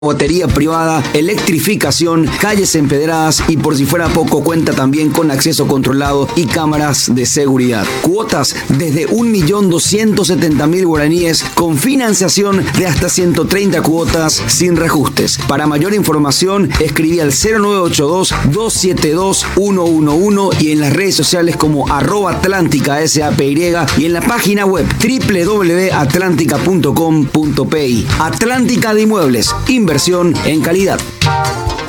Batería privada, electrificación, calles empedradas y por si fuera poco cuenta también con acceso controlado y cámaras de seguridad. Cuotas desde 1.270.000 guaraníes con financiación de hasta 130 cuotas sin reajustes. Para mayor información escribí al 0982-272-111 y en las redes sociales como @atlántica_sapy y en la página web www.atlantica.com.pi. Atlántica de Inmuebles, inversión en calidad.